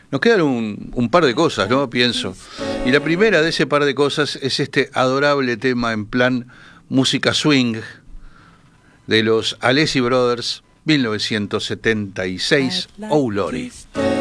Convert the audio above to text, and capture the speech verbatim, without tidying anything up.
Nos quedan un, un par de cosas, ¿no? Pienso. Y la primera de ese par de cosas es este adorable tema en plan música swing de los Alessi Brothers, mil novecientos setenta y seis, Oh Lordy.